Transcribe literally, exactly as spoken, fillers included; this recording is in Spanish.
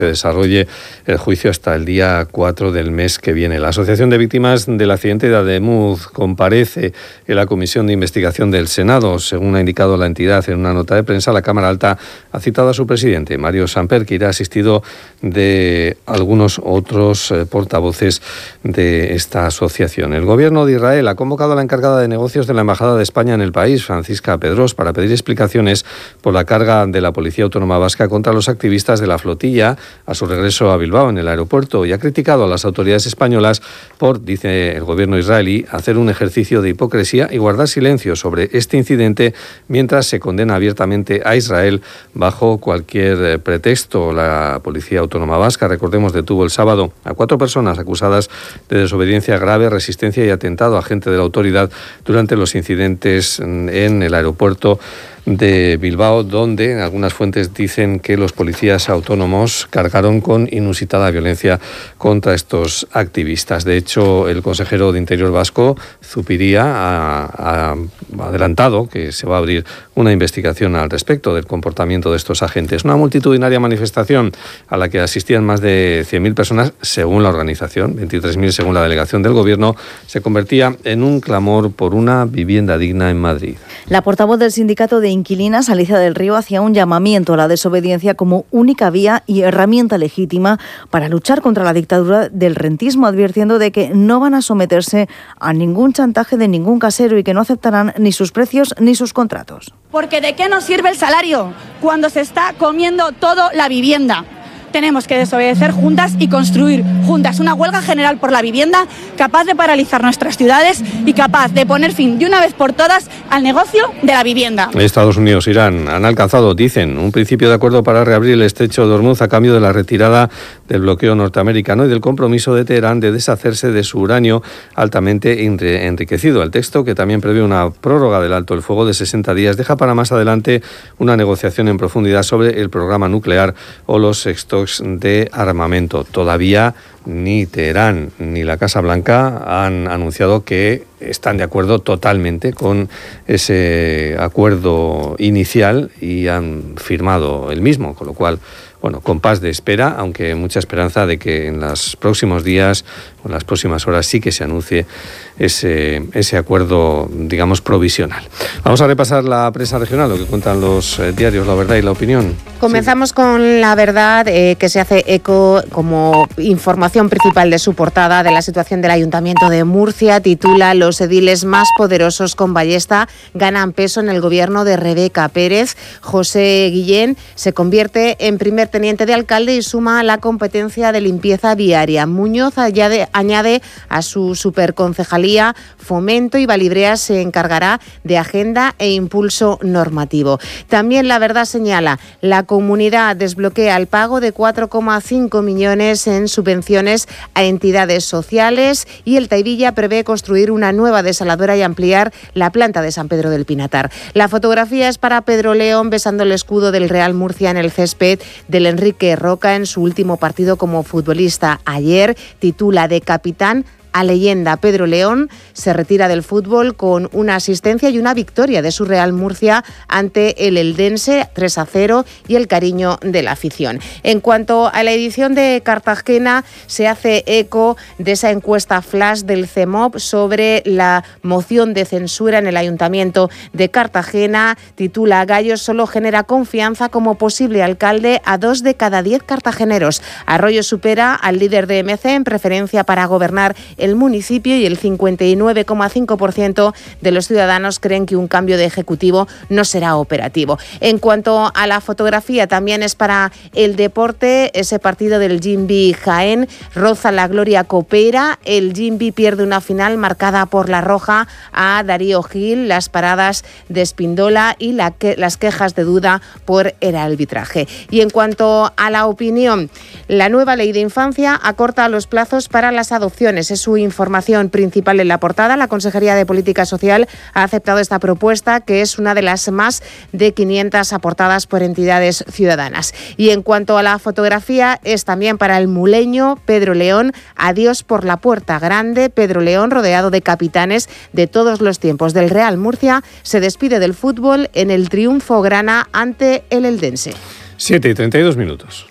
se desarrolle el juicio hasta el día cuatro del mes que viene. La Asociación de Víctimas del Accidente de Ademuz comparece en la Comisión de Investigación del Senado. Según ha indicado la entidad en una nota de prensa, la Cámara Alta ha citado a su presidente, Mario Samper, que irá asistido de algunos otros eh, portavoces de esta asociación. El Gobierno de Israel ha convocado a la encargada de negocios de la Embajada de España en el país, Francisca Pedros, para pedir explicaciones por la carga de la Policía Autónoma Vasca contra los activistas de la flotilla a su regreso a Bilbao en el aeropuerto, y ha criticado a las autoridades españolas por, dice el gobierno israelí, hacer un ejercicio de hipocresía y guardar silencio sobre este incidente mientras se condena abiertamente a Israel bajo cualquier pretexto. La Policía Autónoma Vasca, recordemos, detuvo el sábado a cuatro personas acusadas de desobediencia grave, resistencia y atentado a agente de la autoridad durante los incidentes en el aeropuerto de Bilbao, donde algunas fuentes dicen que los policías autónomos cargaron con inusitada violencia contra estos activistas. De hecho, el consejero de Interior vasco, Zupiria, ha, ha adelantado que se va a abrir una investigación al respecto del comportamiento de estos agentes. Una multitudinaria manifestación a la que asistían más de cien mil personas, según la organización, veintitrés mil según la delegación del Gobierno, se convertía en un clamor por una vivienda digna en Madrid. La portavoz del sindicato de inquilinas, Alicia del Río, hacía un llamamiento a la desobediencia como única vía y herramienta legítima para luchar contra la dictadura del rentismo, advirtiendo de que no van a someterse a ningún chantaje de ningún casero y que no aceptarán ni sus precios ni sus contratos. Porque ¿de qué nos sirve el salario cuando se está comiendo todo la vivienda? Tenemos que desobedecer juntas y construir juntas una huelga general por la vivienda capaz de paralizar nuestras ciudades y capaz de poner fin de una vez por todas al negocio de la vivienda. Estados Unidos e Irán han alcanzado, dicen, un principio de acuerdo para reabrir el estrecho de Hormuz a cambio de la retirada del bloqueo norteamericano y del compromiso de Teherán de deshacerse de su uranio altamente enriquecido. El texto, que también prevé una prórroga del alto el fuego de sesenta días, deja para más adelante una negociación en profundidad sobre el programa nuclear o los stocks de armamento. Todavía ni Teherán ni la Casa Blanca han anunciado que están de acuerdo totalmente con ese acuerdo inicial y han firmado el mismo, con lo cual, bueno, compás de espera, aunque mucha esperanza de que en los próximos días o en las próximas horas sí que se anuncie ese, ese acuerdo, digamos, provisional. Vamos a repasar la prensa regional, lo que cuentan los eh, diarios La Verdad y La Opinión. Comenzamos sí. con La Verdad, eh, que se hace eco como información principal de su portada de la situación del Ayuntamiento de Murcia. Titula: los ediles más poderosos con ballesta ganan peso en el gobierno de Rebeca Pérez. José Guillén se convierte en primer teniente de alcalde y suma la competencia de limpieza viaria. Muñoz añade, añade a su superconcejalía Fomento y Valibrea se encargará de agenda e impulso normativo. También La Verdad señala: la comunidad desbloquea el pago de cuatro coma cinco millones en subvenciones a entidades sociales y el Taivilla prevé construir una nueva desaladora y ampliar la planta de San Pedro del Pinatar. La fotografía es para Pedro León besando el escudo del Real Murcia en el césped del Enrique Roca en su último partido como futbolista ayer. Titula: de capitán a leyenda. Pedro León se retira del fútbol con una asistencia y una victoria de su Real Murcia ante el Eldense tres a cero y el cariño de la afición. En cuanto a la edición de Cartagena, se hace eco de esa encuesta flash del C E M O P sobre la moción de censura en el Ayuntamiento de Cartagena. Titula: Gallo solo genera confianza como posible alcalde a dos de cada diez cartageneros. Arroyo supera al líder de M C en preferencia para gobernar el municipio y el cincuenta y nueve coma cinco por ciento de los ciudadanos creen que un cambio de ejecutivo no será operativo. En cuanto a la fotografía, también es para el deporte. Ese partido del Jimbi Jaén roza la gloria copera. El Jimbi pierde una final marcada por la roja a Darío Gil, las paradas de Espindola y la que, las quejas de duda por el arbitraje. Y en cuanto a La Opinión, la nueva ley de infancia acorta los plazos para las adopciones. Es su información principal en la portada. La Consejería de Política Social ha aceptado esta propuesta, que es una de las más de quinientas aportadas por entidades ciudadanas. Y en cuanto a la fotografía, es también para el muleño Pedro León. Adiós por la puerta grande. Pedro León, rodeado de capitanes de todos los tiempos del Real Murcia, se despide del fútbol en el triunfo grana ante el Eldense. siete y treinta y dos minutos.